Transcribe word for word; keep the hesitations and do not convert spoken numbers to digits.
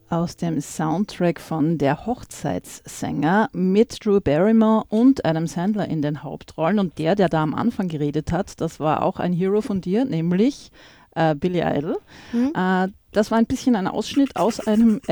aus dem Soundtrack von Der Hochzeitssänger mit Drew Barrymore und Adam Sandler in den Hauptrollen. Und der, der da am Anfang geredet hat, das war auch ein Hero von dir, nämlich äh, Billy Idol. Mhm. Äh, das war ein bisschen ein Ausschnitt aus einem